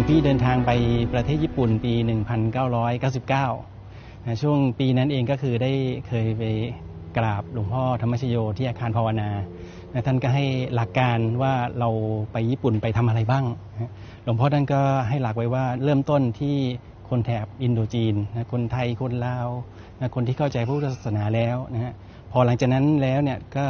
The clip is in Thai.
พี่เดินทางไปประเทศญี่ปุ่นปี 1999 นะช่วงปีนั้นเองก็คือได้เคยไปกราบหลวงพ่อธรรมชโยที่อาคารภาวนานะท่านก็ให้หลักการว่าเราไปญี่ปุ่นไปทำอะไรบ้างนะหลวงพ่อท่านก็ให้หลักไว้ว่าเริ่มต้นที่คนแถบอินโดจีนนะคนไทยคนลาวนะคนที่เข้าใจพระพุทธศาสนาแล้วนะฮะพอหลังจากนั้นแล้วเนี่ยก็